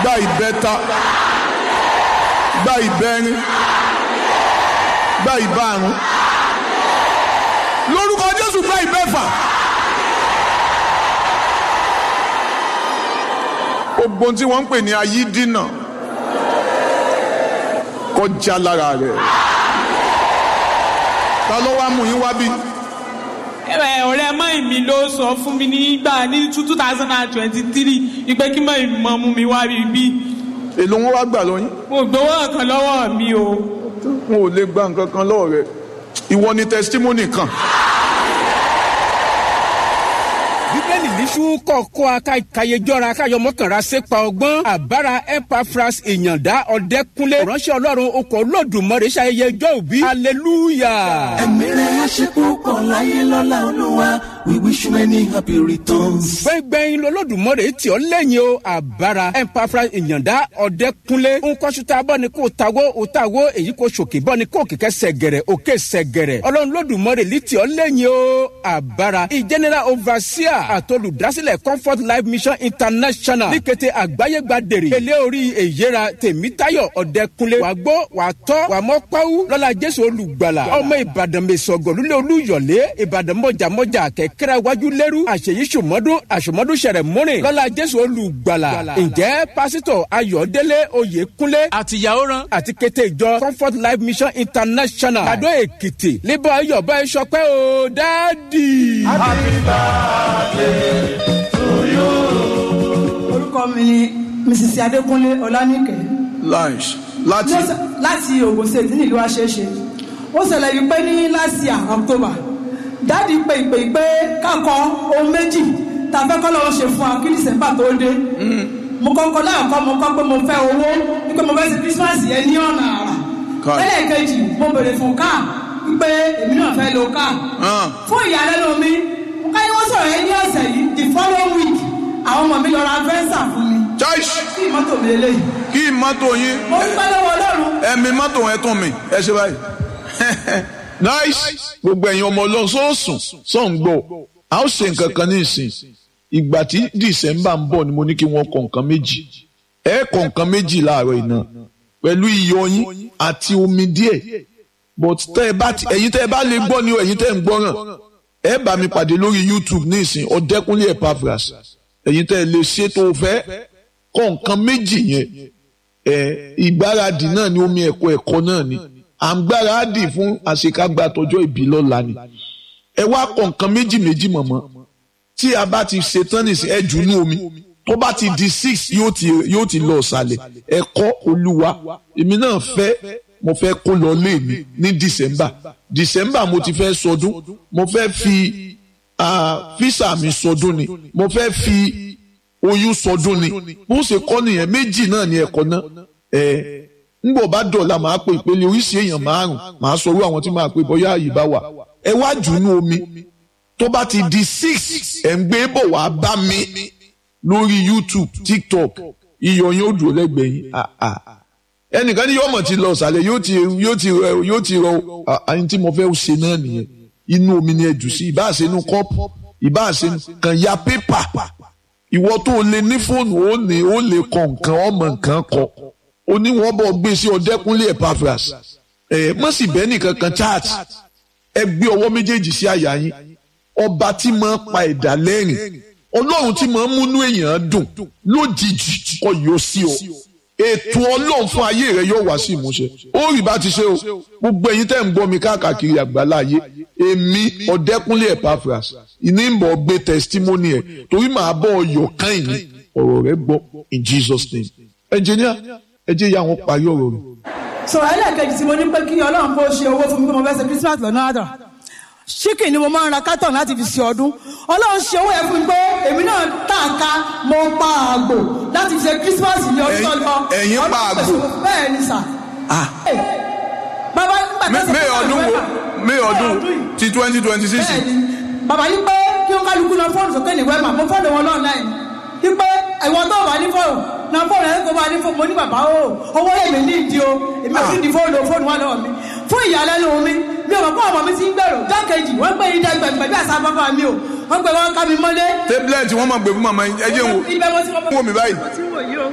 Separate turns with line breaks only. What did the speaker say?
gba ìbẹ́ta, gba ìbẹ́rin, gba ìbárun. Lórúkọ Jésù gba ìbẹ́fà. Gbogbo tí wọ́n ń pè ní ayídínà kọjá lára rẹ̀. Ta ló wá mú yín wá bí?
Ọ̀rẹ́ mọ́ mi ló sọ fún mi nígbà ní 2023 ìpè kí mọ́ mi mọ́ mú mi wá rí bí.
Èló wọn wá gbà lọ́yìn?
Mo gbowó kan lọ́wọ́ mi o.
Wọn ò lè gba nǹkan kan lọ́wọ́ rẹ̀. Ìwọ ni testimony kan.
Bíbélì níṣu kọ̀ọ̀kọ́ akayejọ́ra akayọmọkànra sépa ọgbọ́n àbára Epaphras ìyàndá ọ̀dẹ́kúnlé ránṣẹ́ Ọlọ́run okò Olódùmarè ṣayẹyẹ ọjọ́ òbí hallelujah.
Ẹ̀mí rẹ̀ á ṣe púpọ̀ láyé lọ́lá Olúwa, we wish you many happy returns.
Gbẹ̀ngbẹ̀yìn lọ́lọ́dùmarè tí ó lẹ́yìn o àbára Epaphras ìyàndá ọ̀dẹ́kúnlé nkọ́ṣútà bọ́ ni kò tawó òtawó èyí kò ṣòkè bọ́ ni kò kìkẹ́ sẹ̀gẹ̀rẹ̀ òkè sẹ̀gẹ̀rẹ̀ Ọlọ́run Olódùmarè lí tí ó lẹ́yìn o àbára general overseer àtolùdásílẹ̀ Comfort Life Mission International ní kété àgbáyé gbàdèrè èlé orí èyíra Tèmítáyọ̀ ọ̀dẹ́kúnlé wà gbọ́ wà tọ́ wà mọ́ pàwú lọ́la Jésù olùgbàlà ọmọ Ìbàdàn mẹ́sọ̀gọ̀ lulẹ̀ olúyọ̀lé Ìbàdàn mọ̀jàmọ́jà kẹ̀kẹ́rẹ́ wájú lẹ́rú àṣeyí ṣòmọ́dún ṣẹ̀rẹ̀ múrin lọ́la Jésù olùgbàlà ǹjẹ́ pásítọ̀ Ayọ̀délé Oyèkúnlé àtìyàwòrán àti kété ìjọ Comfort Life Mission International Adó Èkìtì líbọ̀ ayọ̀bá ìṣọpẹ́ o dáàdì.
Happy birthday to you. Orúkọ mi ni Mrs. Adékúnlé Ọlánìkẹ́. Láti Ògùn State nílùú Àṣeṣe. Ó ṣẹlẹ̀ yìí pé ní last year October dáàdi pé kákọ ohun méjì tàbí kọ́ lọ́wọ́ ṣe fún wa kí December tó dé. Mo kọ́kọ́ láàkọ́ mo kọ́ pé mo fẹ́ owó wípé mo fẹ́ ṣe Christmas yẹn ní ọ̀nà àrà. Ẹlẹ́ẹ̀kejì mo bèrè fún káà wípé èmi náà fẹ́ lo káà. Fún ìyàlẹ́nu mi káyọ̀ wọ́n sọ̀rọ̀ yẹn ní ọ̀sẹ̀ yìí the following week àwọn ọmọ mi lọ ra fẹ́ǹsà fún mi. Kí mọ́tò mi lélẹ́yìí.
Kí mọ́tò yín.
Mo ń pẹ́ lọ́wọ́ Ọlọ́run.
Ẹ̀mí mọ́tò ẹ̀ tún mi ẹ ṣe báyìí. Nice. Gbogbo ẹ̀yin ọmọ Ọlọ́run sọ́ọ̀sùn sọ́ọ̀ngbọ̀ a ó ṣe nǹkan kan ní ìsìn ìgbà tí December ń bọ̀ ni mo ní kí wọ́n kọ nǹkan méjì ẹ kọ nǹkan méjì láàárọ̀ iná pẹ̀lú iyọ̀ yín àti omi díẹ̀ but ẹ̀yin tẹ́ ẹ bá lè gbọ́ ni o ẹ̀yin tẹ́ ẹ ń gbọ́ràn ẹ bá mi pàdé lórí YouTube ní ìsìn Ọ̀dẹ́kúnlé Epaphras ẹ̀yin tẹ́ ẹ lè ṣe tó fẹ́ kọ nǹkan méjì yẹn ìgbáradì náà ni omi ẹ̀kọ́ náà ni à ń gbáradì fún àṣekágbá tọjọ́ ìbí lọ́la ni ẹ wá kọ nǹkan méjì mọ̀mọ́ tí a bá ti ṣe tán nìsín ẹ jù ní omi tó bá ti di 6 yóò ti lọ ṣàlẹ̀ ẹ kọ́ Olúwa èmi náà mo fẹ́ kó lọ lé mi ní December mo ti fẹ́ sọdún mo fẹ́ fi físà mi sọdún ni mo fẹ́ fi oyún sọdún ni bó ṣe kọ́ nìyẹn méjì náà ni ẹ̀kọ́ náà ngbọ̀ bá dọ̀la máa pè ìpele oríṣi èèyàn 5 máa sọ orú àwọn tí máa pè bọ́yá àyè bá wà ẹ wá jù ní omi tó bá ti di 6 ẹ̀ ń gbé bọ̀ wá bá mi lórí YouTube TikTok iyọ̀ yóò dúró lẹ́gbẹ̀ẹ́ yín ẹnìkan ní yóò mọ̀ ti lọ ṣàlẹ̀ yóò ti rọ àyìn tí mo fẹ́ ṣe náà nìyẹn inú omi ni ẹ jù sí ìbá ṣe inú kọ́ọ̀pù ìbá ṣe kàn ya pépà ìwọ tó lè ní fóònù ó lè kọ nǹkan ọmọ nǹkan kọ oníwọ̀n bọ̀ gbé sí Ọ̀dẹ́kúnlé Epaphras mọ̀ sí bẹ́ẹ̀ nìkan kan chat ẹ gbé ọwọ́ méjèèjì sí àyà yín ọba tí máa pa ẹ̀dá lẹ́rìn Ọlọ́run tí máa múnú èèyàn dùn lójijì kọ yóò sí o ètò Ọlọ́run fún ayé rẹ yóò wá sí ìmúṣẹ ó rí bá ti ṣe o gbogbo ẹ̀yin tẹ́ ń gbọ́ mi káàkiri àgbáláyé èmi Ọ̀dẹ́kúnlé Epaphras ìní ń bọ̀ gbé testimony ẹ̀ torí màá bọ̀ ọyọ̀ káyìn ní ọ̀rọ̀ rẹ gbọ́ in Jesus name engineer ẹ jẹ́ ìyá wọn parí ọ̀rọ̀ rẹ̀.
Sọ̀rọ̀ ẹlẹ́ẹ̀kejì tí mo ní pé kí Ọlọ́run kó ṣe owó fún mi pé mo fẹ́ ṣe Christmas lọ́nà àdà chicken ni mo máa ń ra carton láti fi ṣe ọdún Ọlọ́run ṣe owó yẹn fún mi pé èmi náà tààka mo pa àgbò láti fi ṣe Christmas ní ọdún tó lọ.
ẹ̀yin pa àgbò
bẹ́ẹ̀ ni sà. bàbá
May ọdún ti 2026.
bẹ́ẹ̀ ni bàbá yìí pé kí wọ́n kálukú lọ fóònù sókè ní wẹ́mà mo fóònù wọn lọ́ọ̀nà yìí pé ẹ̀wọ̀n tó bá ní fóònù náà fóònù ẹ̀ kó bá ní fóònù mo ní bàbá owó èmi ní ìdí o èmi ò sì ní fóònù wà lọ́wọ́ mi fún ìyàlẹ́nu mi ò mọ̀ pé ọmọ mi ti ń gbèrò jákèjì wọ́n gbé ìdá ìgbàgbẹ́ bí àṣà bàbá mi o wọ́n gbé wọn ká mi mọ́lé.
tablet wọ́n máa gbé fún màmá ẹ jẹ́ wo mi báyìí.